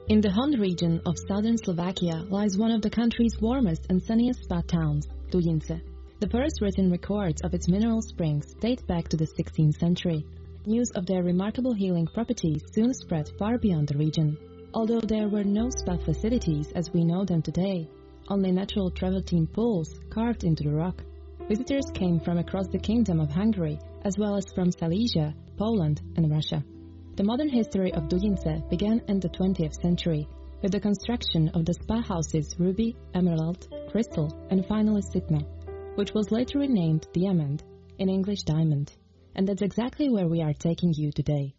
In the Hon region of southern Slovakia lies one of the country's warmest and sunniest spa towns, Dudince. The first written records of its mineral springs date back to the 16th century. News of their remarkable healing properties soon spread far beyond the region. Although there were no spa facilities as we know them today, only natural travertine pools carved into the rock. Visitors came from across the Kingdom of Hungary, as well as from Silesia, Poland, and Russia. The modern history of Dudince began in the 20th century, with the construction of the spa houses Ruby, Emerald, Crystal, and finally Sitna, which was later renamed Diamant, in English Diamond. And that's exactly where we are taking you today.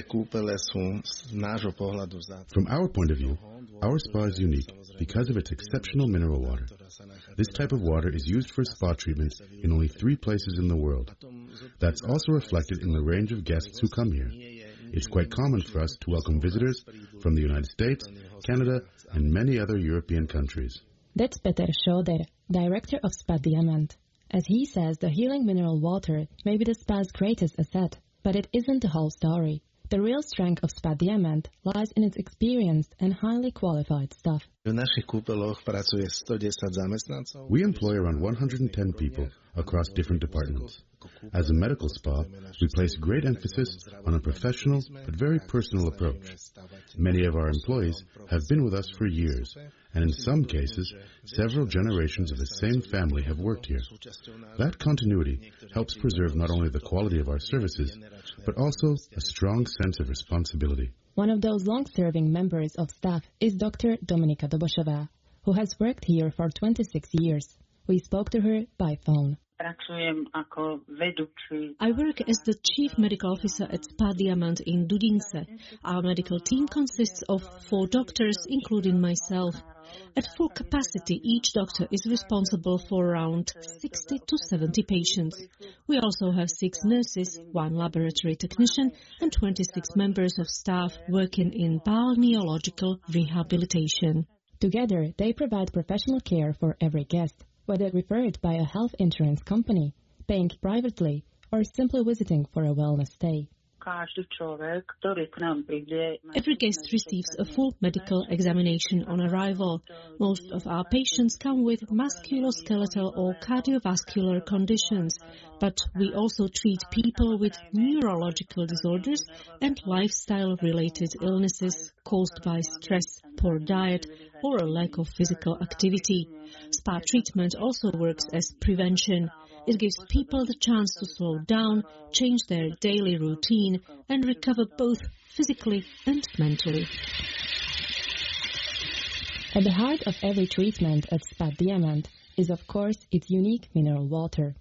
From our point of view, our spa is unique because of its exceptional mineral water. This type of water is used for spa treatments in only 3 places in the world. That's also reflected in the range of guests who come here. It's quite common for us to welcome visitors from the United States, Canada, and many other European countries. That's Peter Schoder, director of Spa Diamant. As he says, the healing mineral water may be the spa's greatest asset, but it isn't the whole story. The real strength of Spa Diamant lies in its experienced and highly qualified staff. We employ around 110 people across different departments. As a medical spa, we place great emphasis on a professional but very personal approach. Many of our employees have been with us for years, and in some cases, several generations of the same family have worked here. That continuity helps preserve not only the quality of our services, but also a strong sense of responsibility. One of those long-serving members of staff is Dr. Dominika Doboshová, who has worked here for 26 years. We spoke to her by phone. I work as the Chief Medical Officer at Spa Diamant in Dudince. Our medical team consists of 4 doctors, including myself. At full capacity, each doctor is responsible for around 60 to 70 patients. We also have 6 nurses, 1 laboratory technician, and 26 members of staff working in balneological rehabilitation. Together, they provide professional care for every guest, whether referred by a health insurance company, paying privately, or simply visiting for a wellness stay. Every guest receives a full medical examination on arrival. Most of our patients come with musculoskeletal or cardiovascular conditions, but we also treat people with neurological disorders and lifestyle-related illnesses caused by stress, poor diet, or a lack of physical activity. Spa treatment also works as prevention. It gives people the chance to slow down, change their daily routine, and recover both physically and mentally. At the heart of every treatment at Spa Diamant is, of course, its unique mineral water.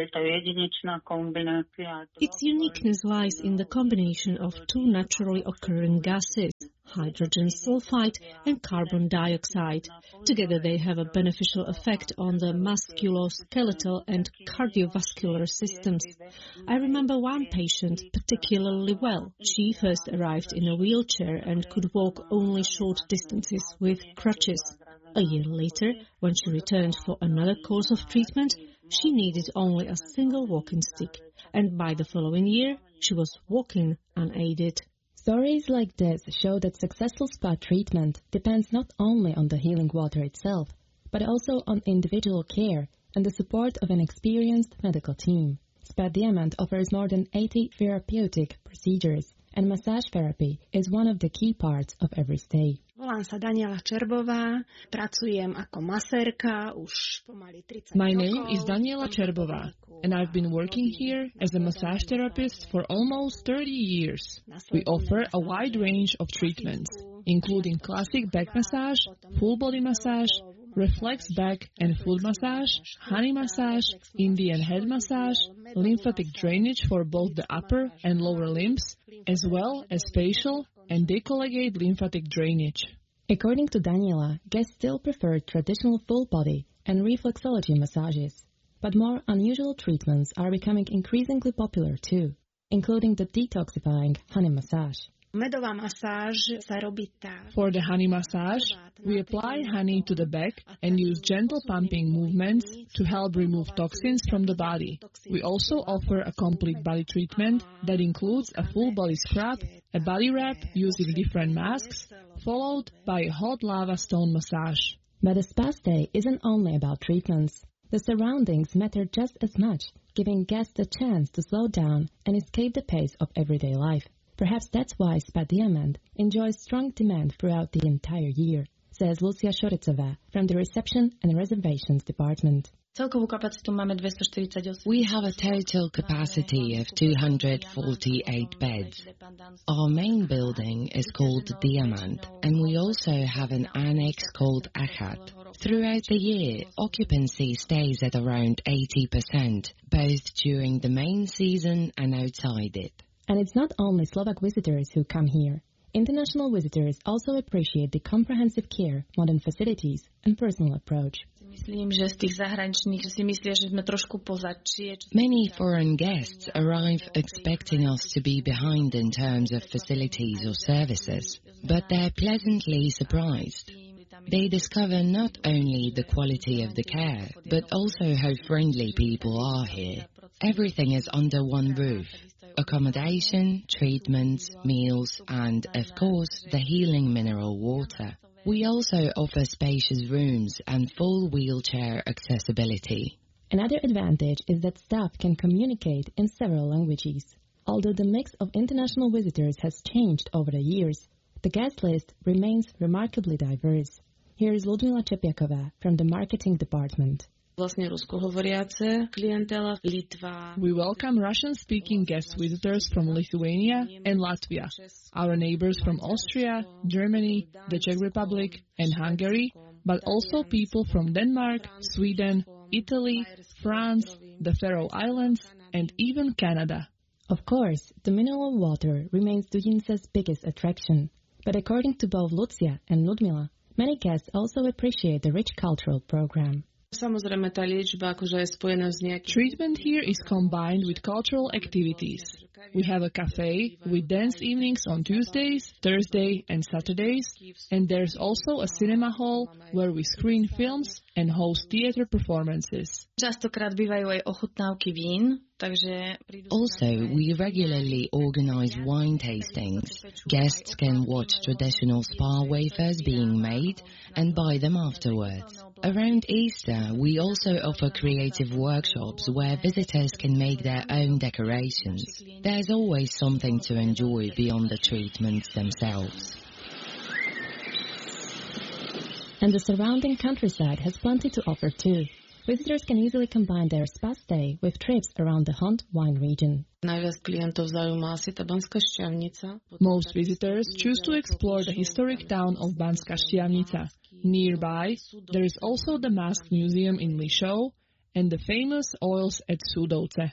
Its uniqueness lies in the combination of 2 naturally occurring gases, hydrogen sulfide and carbon dioxide. Together they have a beneficial effect on the musculoskeletal and cardiovascular systems. I remember one patient particularly well. She first arrived in a wheelchair and could walk only short distances with crutches. A year later, when she returned for another course of treatment, she needed only a single walking stick, and by the following year, she was walking unaided. Stories like this show that successful spa treatment depends not only on the healing water itself, but also on individual care and the support of an experienced medical team. Spa Diamant offers more than 80 therapeutic procedures, and massage therapy is one of the key parts of every stay. Volám sa Daniela Čerbová, pracujem ako masérka už pomaly 30 My name is Daniela Čerbová, and I've been working here as a massage therapist for almost 30 years. We offer a wide range of treatments, including classic back massage, full body massage, reflex back and foot massage, honey massage, Indian head massage, lymphatic drainage for both the upper and lower limbs, as well as facial and decollegiate lymphatic drainage. According to Daniela, guests still prefer traditional full body and reflexology massages. But more unusual treatments are becoming increasingly popular too, including the detoxifying honey massage. Medová masáž sa robí tak. For the honey massage, we apply honey to the back and use gentle pumping movements to help remove toxins from the body. We also offer a complete body treatment that includes a full body scrub, a body wrap using different masks, followed by a hot lava stone massage. But a spa stay isn't only about treatments. The surroundings matter just as much, giving guests a chance to slow down and escape the pace of everyday life. Perhaps that's why Spa Diamant enjoys strong demand throughout the entire year, says Lucia Šoricová from the Reception and Reservations Department. We have a total capacity of 248 beds. Our main building is called Diamant, and we also have an annex called Achat. Throughout the year, occupancy stays at around 80%, both during the main season and outside it. And it's not only Slovak visitors who come here. International visitors also appreciate the comprehensive care, modern facilities, and personal approach. Many foreign guests arrive expecting us to be behind in terms of facilities or services, but they're pleasantly surprised. They discover not only the quality of the care, but also how friendly people are here. Everything is under one roof. Accommodation, treatments, meals, and, of course, the healing mineral water. We also offer spacious rooms and full wheelchair accessibility. Another advantage is that staff can communicate in several languages. Although the mix of international visitors has changed over the years, the guest list remains remarkably diverse. Here is Ludmila Čepiaková from the marketing department. We welcome Russian-speaking guest visitors from Lithuania and Latvia, our neighbors from Austria, Germany, the Czech Republic, and Hungary, but also people from Denmark, Sweden, Italy, France, the Faroe Islands, and even Canada. Of course, the mineral water remains Dujince's biggest attraction, but according to both Lucia and Ludmila, many guests also appreciate the rich cultural program. Treatment here is combined with cultural activities. We have a cafe with dance evenings on Tuesdays, Thursdays, and Saturdays, and there's also a cinema hall where we screen films and host theater performances. Also, we regularly organize wine tastings. Guests can watch traditional spa wafers being made and buy them afterwards. Around Easter, we also offer creative workshops where visitors can make their own decorations. There's always something to enjoy beyond the treatments themselves. And the surrounding countryside has plenty to offer too. Visitors can easily combine their spa stay with trips around the Hont wine region. Most visitors choose to explore the historic town of Banská Štiavnica. Nearby, there is also the Mask Museum in Lišov and the famous oils at Sudovce.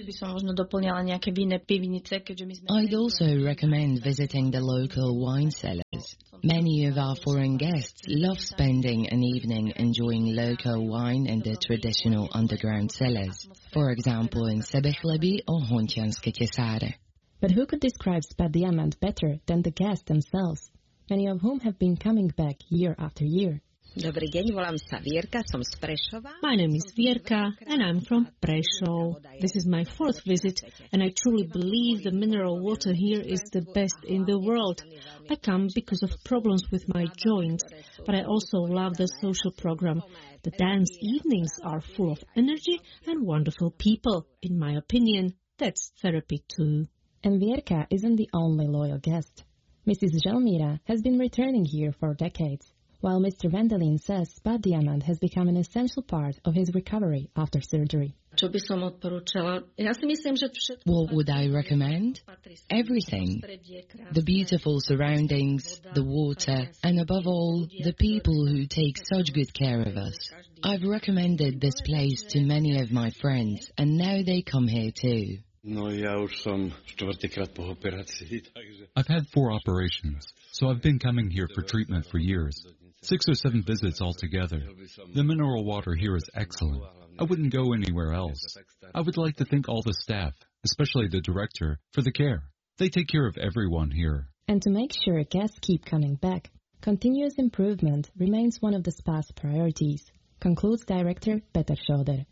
I'd also recommend visiting the local wine cellars. Many of our foreign guests love spending an evening enjoying local wine in the traditional underground cellars, for example in Sebechleby or Hontianske Tesáre. But who could describe Spa Diamant better than the guests themselves, many of whom have been coming back year after year? Dobrý deň, volám sa Vierka, som z Prešova. My name is Vierka and I'm from Prešov. This is my fourth visit and I truly believe the mineral water here is the best in the world. I come because of problems with my joints, but I also love the social program. The dance evenings are full of energy and wonderful people. In my opinion, that's therapy too. And Vierka isn't the only loyal guest. Mrs. Želmíra has been returning here for decades, while Mr. Vendelin says Spa Diamant has become an essential part of his recovery after surgery. What would I recommend? Everything. The beautiful surroundings, the water, and above all, the people who take such good care of us. I've recommended this place to many of my friends, and now they come here too. I've had 4 operations, so I've been coming here for treatment for years. 6 or 7 visits altogether. The mineral water here is excellent. I wouldn't go anywhere else. I would like to thank all the staff, especially the director, for the care. They take care of everyone here. And to make sure guests keep coming back, continuous improvement remains one of the spa's priorities, concludes Director Peter Schoder.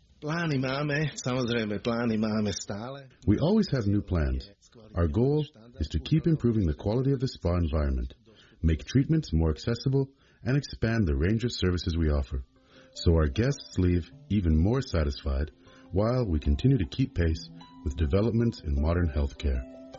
We always have new plans. Our goal is to keep improving the quality of the spa environment, make treatments more accessible, and expand the range of services we offer, so our guests leave even more satisfied while we continue to keep pace with developments in modern healthcare.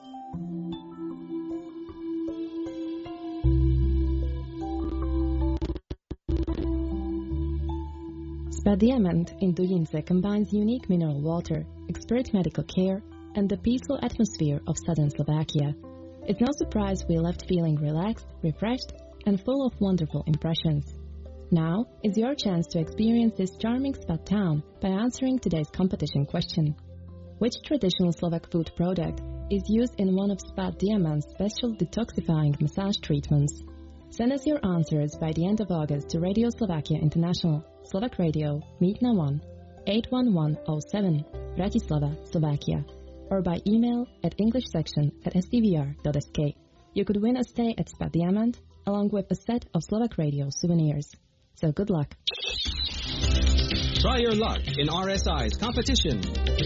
Spa Diamant in Dujince combines unique mineral water, expert medical care, and the peaceful atmosphere of southern Slovakia. It's no surprise we left feeling relaxed, refreshed, and full of wonderful impressions. Now is your chance to experience this charming spa town by answering today's competition question. Which traditional Slovak food product is used in one of Spa Diamant's special detoxifying massage treatments? Send us your answers by the end of August to Radio Slovakia International, Slovak Radio, Mýtna 1, 81107, Bratislava, Slovakia, or by email at englishsection@stvr.sk. You could win a stay at Spa Diamant along with a set of Slovak Radio souvenirs. So good luck. Try your luck in RSI's competition.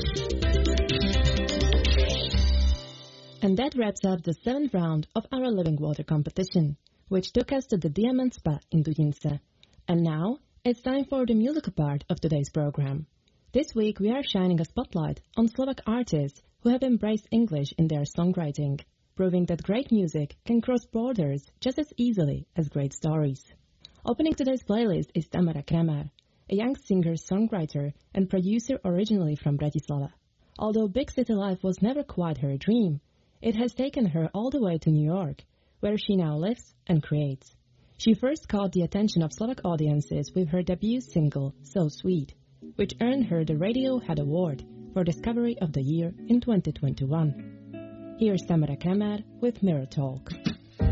And that wraps up the 7th round of our Living Water competition, which took us to the Diamant Spa in Dujince. And now, it's time for the musical part of today's program. This week we are shining a spotlight on Slovak artists who have embraced English in their songwriting, proving that great music can cross borders just as easily as great stories. Opening today's playlist is Tamara Kramer, a young singer-songwriter and producer originally from Bratislava. Although big city life was never quite her dream, it has taken her all the way to New York, where she now lives and creates. She first caught the attention of Slovak audiences with her debut single, So Sweet, which earned her the Radiohead Award for Discovery of the Year in 2021. Here's Tamara Kramer with Mirror Talk.